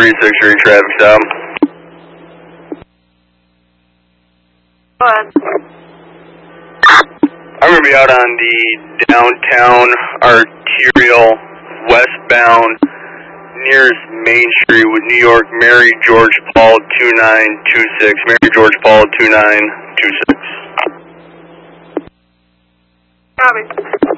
363 traffic stop. Go ahead. I'm going to be out on the downtown arterial westbound nearest Main Street with New York, Mary George Paul 2926. Mary George Paul 2926. Copy.